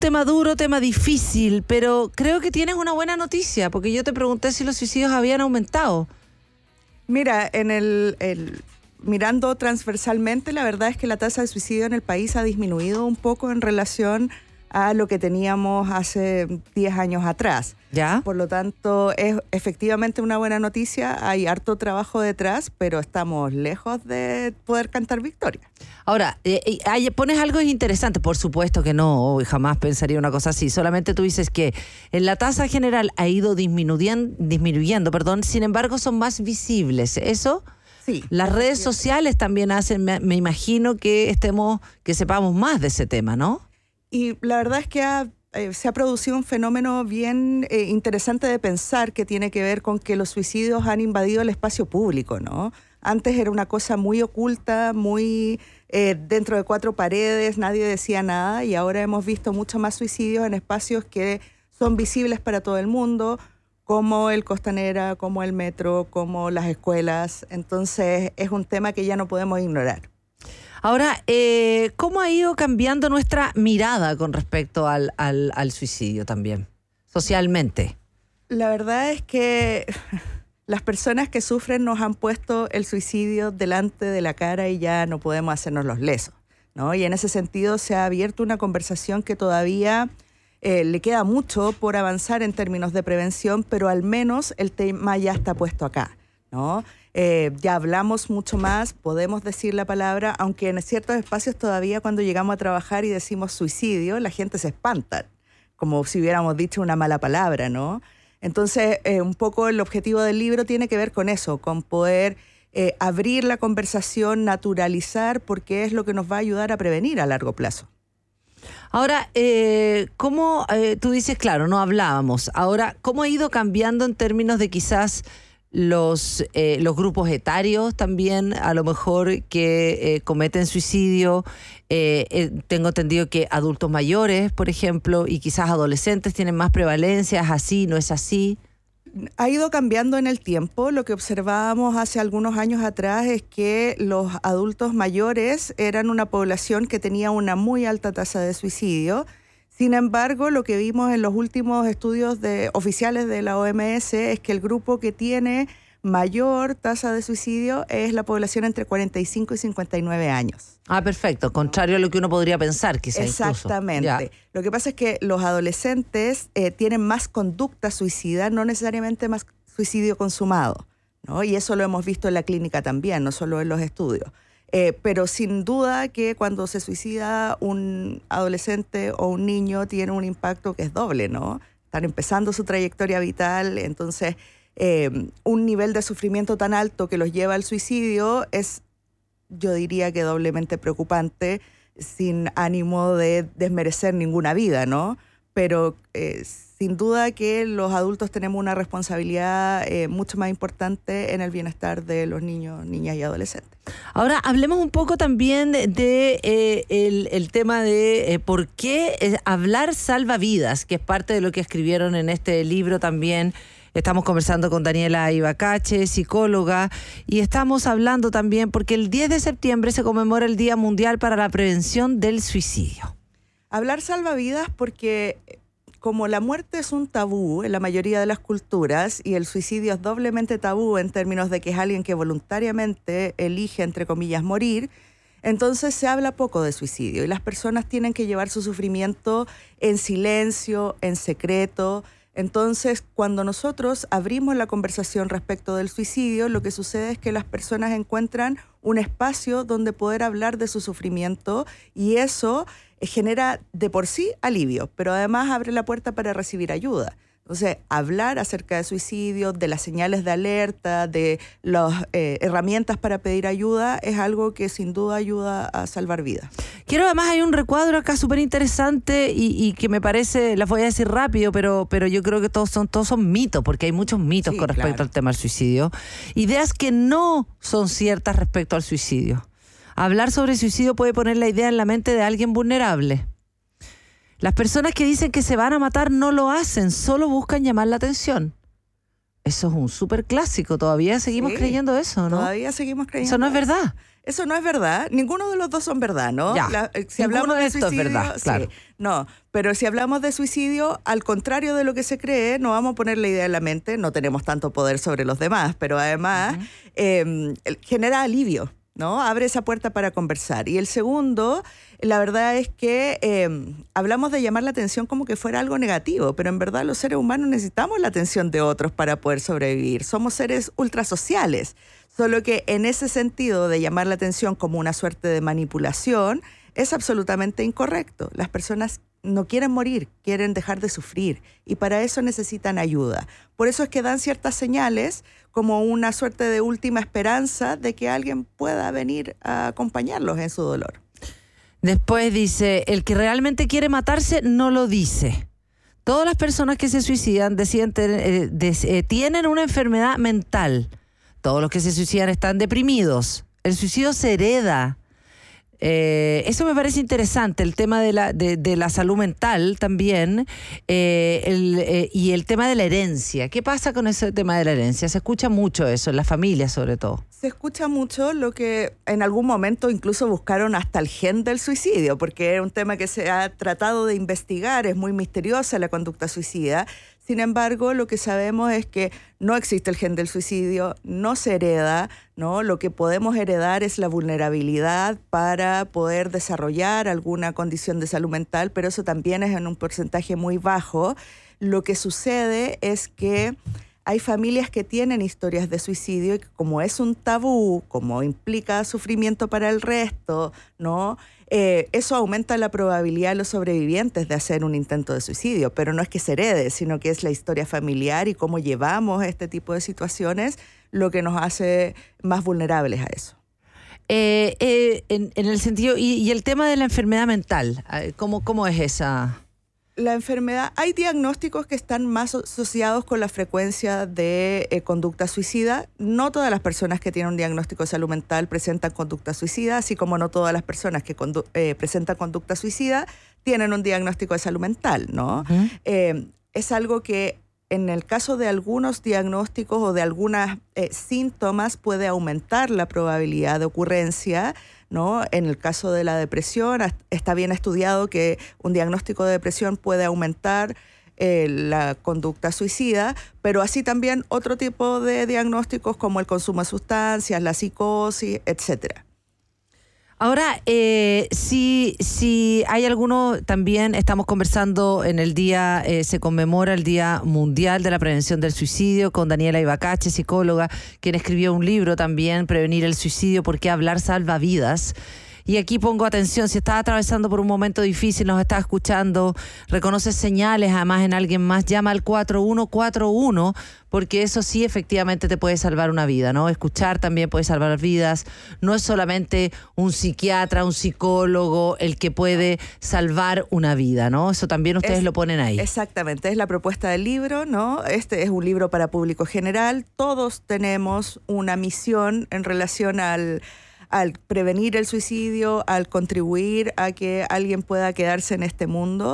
tema duro, tema difícil, pero creo que tienes una buena noticia, porque yo te pregunté si los suicidios habían aumentado. Mira, mirando transversalmente, la verdad es que la tasa de suicidio en el país ha disminuido un poco en relación a lo que teníamos hace 10 años atrás. ¿Ya? Por lo tanto, es efectivamente una buena noticia. Hay harto trabajo detrás, pero estamos lejos de poder cantar victoria. Ahora, pones algo interesante. Por supuesto que no, jamás pensaría una cosa así. Solamente tú dices que en la tasa general ha ido disminuyendo, sin embargo son más visibles. ¿Eso? Sí. Las redes sociales también hacen, me imagino que sepamos más de ese tema, ¿no? Y la verdad es que se ha producido un fenómeno bien interesante de pensar, que tiene que ver con que los suicidios han invadido el espacio público, ¿no? Antes era una cosa muy oculta, muy dentro de 4 paredes, nadie decía nada, y ahora hemos visto mucho más suicidios en espacios que son visibles para todo el mundo, como el Costanera, como el metro, como las escuelas. Entonces es un tema que ya no podemos ignorar. Ahora, ¿cómo ha ido cambiando nuestra mirada con respecto al suicidio también, socialmente? La verdad es que las personas que sufren nos han puesto el suicidio delante de la cara y ya no podemos hacernos los lesos, ¿no? Y en ese sentido se ha abierto una conversación que todavía le queda mucho por avanzar en términos de prevención, pero al menos el tema ya está puesto acá, ¿no? Ya hablamos mucho más, podemos decir la palabra, aunque en ciertos espacios todavía cuando llegamos a trabajar y decimos suicidio, la gente se espanta, como si hubiéramos dicho una mala palabra, ¿no? Entonces, un poco el objetivo del libro tiene que ver con eso, con poder abrir la conversación, naturalizar, porque es lo que nos va a ayudar a prevenir a largo plazo. Ahora, ¿cómo tú dices, claro, no hablábamos, ahora, ¿cómo ha ido cambiando en términos de quizás los grupos etarios también, a lo mejor que cometen suicidio? Tengo entendido que adultos mayores, por ejemplo, y quizás adolescentes tienen más prevalencia. ¿Es así? ¿No es así? Ha ido cambiando en el tiempo. Lo que observábamos hace algunos años atrás es que los adultos mayores eran una población que tenía una muy alta tasa de suicidio. Sin embargo, lo que vimos en los últimos estudios oficiales de la OMS es que el grupo que tiene mayor tasa de suicidio es la población entre 45 y 59 años. Ah, perfecto. Contrario a lo que uno podría pensar, quizás. Exactamente. Incluso. Lo que pasa es que los adolescentes tienen más conducta suicida, no necesariamente más suicidio consumado, ¿no? Y eso lo hemos visto en la clínica también, no solo en los estudios. Pero sin duda que cuando se suicida un adolescente o un niño tiene un impacto que es doble, ¿no? Están empezando su trayectoria vital, entonces un nivel de sufrimiento tan alto que los lleva al suicidio es, yo diría que doblemente preocupante, sin ánimo de desmerecer ninguna vida, ¿no? Pero sin duda que los adultos tenemos una responsabilidad mucho más importante en el bienestar de los niños, niñas y adolescentes. Ahora, hablemos un poco también el tema de por qué hablar salva vidas, que es parte de lo que escribieron en este libro también. Estamos conversando con Daniela Ibacache, psicóloga, y estamos hablando también porque el 10 de septiembre se conmemora el Día Mundial para la Prevención del Suicidio. Hablar salva vidas porque como la muerte es un tabú en la mayoría de las culturas y el suicidio es doblemente tabú en términos de que es alguien que voluntariamente elige, entre comillas, morir, entonces se habla poco de suicidio y las personas tienen que llevar su sufrimiento en silencio, en secreto. Entonces, cuando nosotros abrimos la conversación respecto del suicidio, lo que sucede es que las personas encuentran un espacio donde poder hablar de su sufrimiento y eso genera de por sí alivio, pero además abre la puerta para recibir ayuda. Entonces, hablar acerca de suicidio, de las señales de alerta, de las herramientas para pedir ayuda, es algo que sin duda ayuda a salvar vidas. Quiero, además, hay un recuadro acá súper interesante y que me parece, las voy a decir rápido, pero yo creo que todos son mitos, porque hay muchos mitos con respecto al tema del suicidio. Ideas que no son ciertas respecto al suicidio. Hablar sobre suicidio puede poner la idea en la mente de alguien vulnerable. Las personas que dicen que se van a matar no lo hacen, solo buscan llamar la atención. Eso es un súper clásico. Todavía seguimos creyendo eso, ¿no? Todavía seguimos creyendo eso. No es verdad. Eso no es verdad. Ninguno de los dos son verdad, ¿no? Ya. Si hablamos de suicidio, es verdad, claro. Sí, no, pero si hablamos de suicidio, al contrario de lo que se cree, no vamos a poner la idea en la mente, no tenemos tanto poder sobre los demás, pero además genera alivio, ¿no? Abre esa puerta para conversar. Y el segundo, la verdad es que hablamos de llamar la atención como que fuera algo negativo, pero en verdad los seres humanos necesitamos la atención de otros para poder sobrevivir. Somos seres ultrasociales. Solo que en ese sentido de llamar la atención como una suerte de manipulación es absolutamente incorrecto. Las personas no quieren morir, quieren dejar de sufrir y para eso necesitan ayuda. Por eso es que dan ciertas señales como una suerte de última esperanza de que alguien pueda venir a acompañarlos en su dolor. Después dice, el que realmente quiere matarse no lo dice. Todas las personas que se suicidan tienen una enfermedad mental. Todos los que se suicidan están deprimidos. El suicidio se hereda. Eso me parece interesante, el tema de la salud mental también, y el tema de la herencia. ¿Qué pasa con ese tema de la herencia? Se escucha mucho eso, en las familias sobre todo. Se escucha mucho lo que en algún momento incluso buscaron hasta el gen del suicidio, porque es un tema que se ha tratado de investigar, es muy misteriosa la conducta suicida. Sin embargo, lo que sabemos es que no existe el gen del suicidio, no se hereda, ¿no? Lo que podemos heredar es la vulnerabilidad para poder desarrollar alguna condición de salud mental, pero eso también es en un porcentaje muy bajo. Lo que sucede es que hay familias que tienen historias de suicidio y que como es un tabú, como implica sufrimiento para el resto, ¿no? Eso aumenta la probabilidad de los sobrevivientes de hacer un intento de suicidio, pero no es que se herede, sino que es la historia familiar y cómo llevamos este tipo de situaciones lo que nos hace más vulnerables a eso. En el sentido, y el tema de la enfermedad mental, ¿cómo es esa? La enfermedad, hay diagnósticos que están más asociados con la frecuencia de conducta suicida. No todas las personas que tienen un diagnóstico de salud mental presentan conducta suicida, así como no todas las personas que presentan conducta suicida tienen un diagnóstico de salud mental, ¿no? Es algo que en el caso de algunos diagnósticos o de algunos síntomas puede aumentar la probabilidad de ocurrencia, ¿no? En el caso de la depresión, está bien estudiado que un diagnóstico de depresión puede aumentar la conducta suicida, pero así también otro tipo de diagnósticos como el consumo de sustancias, la psicosis, etcétera. Ahora, si hay alguno, también estamos conversando en el día, se conmemora el Día Mundial de la Prevención del Suicidio con Daniela Ibacache, psicóloga, quien escribió un libro también, Prevenir el Suicidio, ¿por qué hablar salva vidas? Y aquí pongo atención, si estás atravesando por un momento difícil, nos estás escuchando, reconoces señales además en alguien más, llama al 4141, porque eso sí efectivamente te puede salvar una vida, ¿no? Escuchar también puede salvar vidas, no es solamente un psiquiatra, un psicólogo el que puede salvar una vida, ¿no? Eso también ustedes lo ponen ahí. Exactamente, es la propuesta del libro, ¿no? Este es un libro para público general, todos tenemos una misión en relación al prevenir el suicidio, al contribuir a que alguien pueda quedarse en este mundo.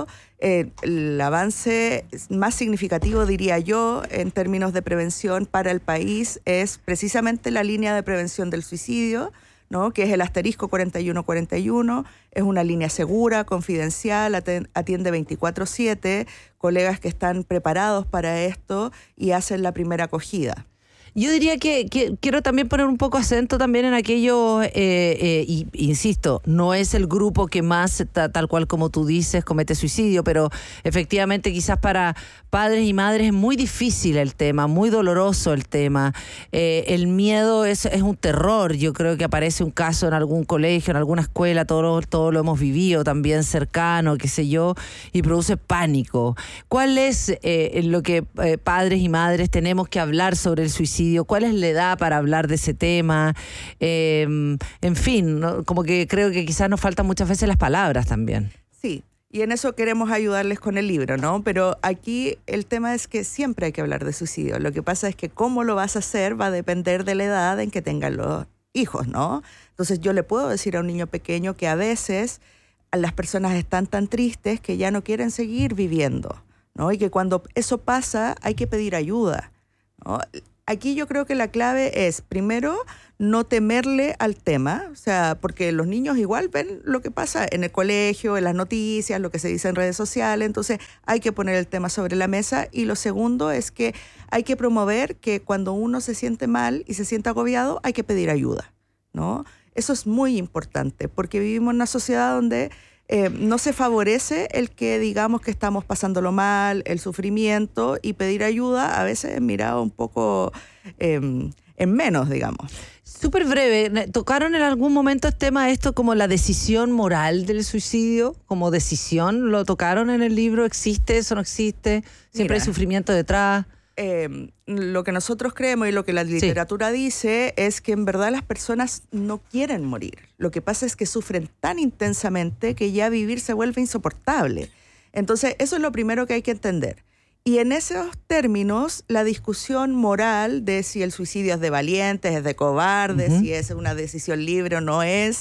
El avance más significativo, diría yo, en términos de prevención para el país es precisamente la línea de prevención del suicidio, ¿no? Que es el asterisco 4141, es una línea segura, confidencial, atiende 24/7, colegas que están preparados para esto y hacen la primera acogida. Yo diría que quiero también poner un poco acento también en aquello, y insisto, no es el grupo que más, tal cual como tú dices, comete suicidio, pero efectivamente quizás para padres y madres es muy difícil el tema, muy doloroso el tema. El miedo es un terror. Yo creo que aparece un caso en algún colegio, en alguna escuela, todo lo hemos vivido también cercano, qué sé yo, y produce pánico. ¿Cuál es lo que padres y madres tenemos que hablar sobre el suicidio? ¿Cuál es la edad para hablar de ese tema? En fin, ¿no? Como que creo que quizás nos faltan muchas veces las palabras también. Sí, y en eso queremos ayudarles con el libro, ¿no? Pero aquí el tema es que siempre hay que hablar de suicidio. Lo que pasa es que cómo lo vas a hacer va a depender de la edad en que tengan los hijos, ¿no? Entonces yo le puedo decir a un niño pequeño que a veces las personas están tan tristes que ya no quieren seguir viviendo, ¿no? Y que cuando eso pasa hay que pedir ayuda, ¿no? Aquí yo creo que la clave es, primero, no temerle al tema, o sea, porque los niños igual ven lo que pasa en el colegio, en las noticias, lo que se dice en redes sociales, entonces hay que poner el tema sobre la mesa. Y lo segundo es que hay que promover que cuando uno se siente mal y se siente agobiado, hay que pedir ayuda, ¿no? Eso es muy importante, porque vivimos en una sociedad donde no se favorece el que digamos que estamos pasándolo mal, el sufrimiento, y pedir ayuda a veces es mirado un poco en menos, digamos. Súper breve, ¿tocaron en algún momento el tema de esto como la decisión moral del suicidio? ¿Como decisión? ¿Lo tocaron en el libro? ¿Existe eso? ¿No existe? ¿Siempre hay sufrimiento detrás? Lo que nosotros creemos y lo que la literatura dice es que en verdad las personas no quieren morir. Lo que pasa es que sufren tan intensamente que ya vivir se vuelve insoportable. Entonces, eso es lo primero que hay que entender. Y en esos términos, la discusión moral de si el suicidio es de valientes, es de cobardes, si es una decisión libre o no es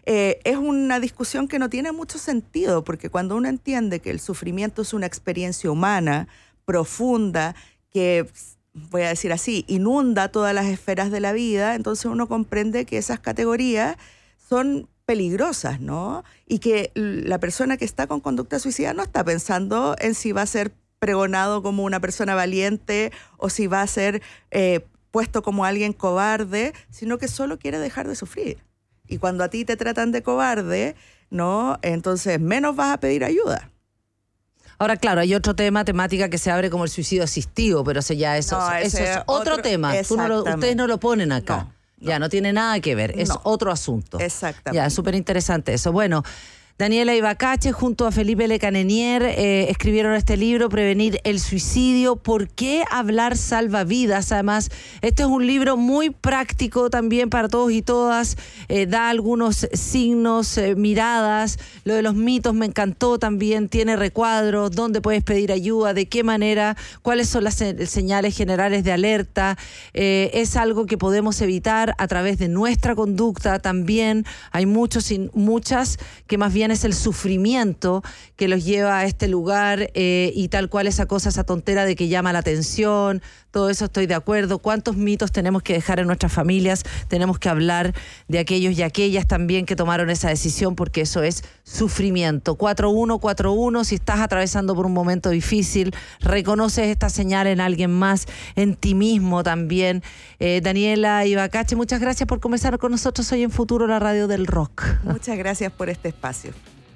una discusión que no tiene mucho sentido, porque cuando uno entiende que el sufrimiento es una experiencia humana, profunda, que, voy a decir así, inunda todas las esferas de la vida, entonces uno comprende que esas categorías son peligrosas, ¿no? Y que la persona que está con conducta suicida no está pensando en si va a ser pregonado como una persona valiente o si va a ser puesto como alguien cobarde, sino que solo quiere dejar de sufrir. Y cuando a ti te tratan de cobarde, ¿no? Entonces menos vas a pedir ayuda. Ahora, claro, hay otro temática que se abre como el suicidio asistido, pero eso es otro tema. Ustedes no lo ponen acá. No. Ya, no tiene nada que ver. Es otro asunto. Exactamente. Ya, súper interesante eso. Bueno, Daniela Ibacache junto a Felipe Lecanenier escribieron este libro, Prevenir el suicidio. ¿Por qué hablar salva vidas? Además, este es un libro muy práctico también para todos y todas. Da algunos signos, miradas. Lo de los mitos me encantó también. Tiene recuadros, dónde puedes pedir ayuda, de qué manera, cuáles son las señales generales de alerta. Es algo que podemos evitar a través de nuestra conducta también. Hay muchos y muchas que más bien es el sufrimiento que los lleva a este lugar y tal cual esa cosa, esa tontera de que llama la atención, todo eso estoy de acuerdo. ¿Cuántos mitos tenemos que dejar en nuestras familias? Tenemos que hablar de aquellos y aquellas también que tomaron esa decisión, porque eso es sufrimiento. 4141, si estás atravesando por un momento difícil, reconoces esta señal en alguien más, en ti mismo también. Daniela Ibacache, muchas gracias por conversar con nosotros hoy en Futuro, la radio del rock. Muchas gracias por este espacio.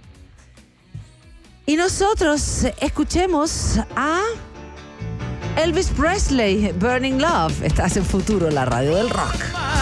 Y nosotros escuchemos a Elvis Presley, Burning Love. Estás en Futuro, la radio del rock.